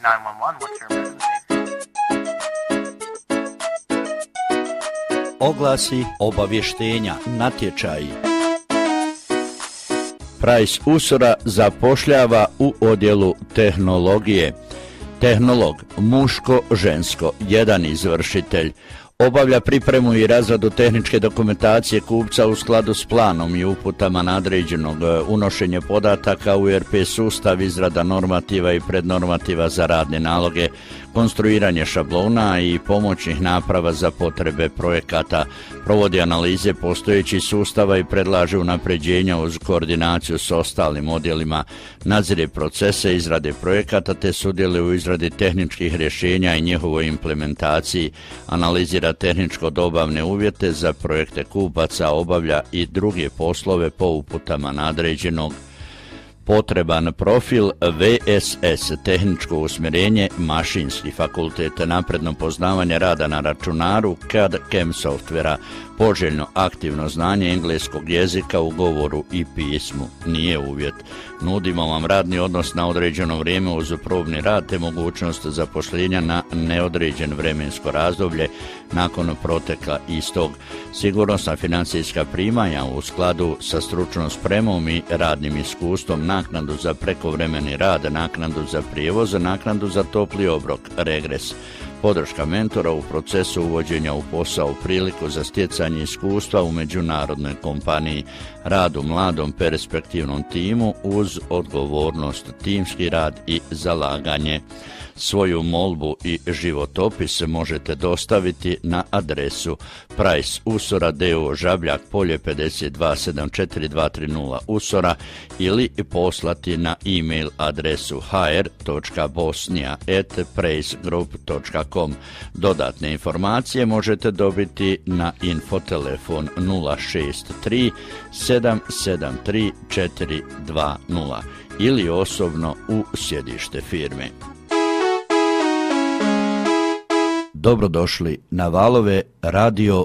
911, what's your emergency? Oglasi, obavještenja, natječaji. Price Usora zapošljava u odjelu tehnologije. Tehnolog, muško, žensko, jedan izvršitelj. Obavlja pripremu i razradu tehničke dokumentacije kupca u skladu s planom i uputama nadređenog, unošenje podataka u ERP sustav, izrada normativa i prednormativa za radne naloge, konstruiranje šablona i pomoćnih naprava za potrebe projekata, provodi analize postojećih sustava i predlaže unapređenja uz koordinaciju s ostalim odjelima, nadzire procese izrade projekata te sudjeluje u izradi tehničkih rješenja i njihovoj implementaciji, analizira tehničko-dobavne uvjete za projekte kupaca, obavlja i druge poslove po uputama nadređenog. Potreban profil VSS, tehničko usmjerenje, mašinski fakultet, napredno poznavanje rada na računaru, CAD, CAM softvera, poželjno aktivno znanje engleskog jezika u govoru i pismu. Nije uvjet. Nudimo vam radni odnos na određeno vrijeme uz probni rad te mogućnost zapošljenja na neodređen vremensko razdoblje nakon proteka istog. Sigurnosna financijska primanja u skladu sa stručnom spremom i radnim iskustvom, naknadu za prekovremeni rad, naknadu za prijevoz, naknadu za topli obrok, regres. Podrška mentora u procesu uvođenja u posao, priliku za stjecanje iskustva u međunarodnoj kompaniji, rad u mladom perspektivnom timu uz odgovornost, timski rad i zalaganje. Svoju molbu i životopis možete dostaviti na adresu Price Usora d.o. Žabljak polje 5274-230 Usora ili poslati na e-mail adresu hr.bosnia@pricegroup.com. Dodatne informacije možete dobiti na infotelefon 063 773 420 ili osobno u sjedište firme. Dobrodošli na valove Radio